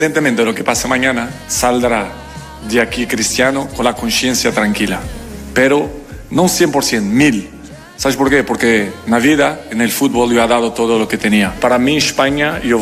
Independientemente de lo que pase mañana, saldrá de aquí Cristiano con la conciencia tranquila. Pero no 100%, 1000. ¿Sabes por qué? Porque en la vida, en el fútbol, yo he dado todo lo que tenía. Para mí, España, yo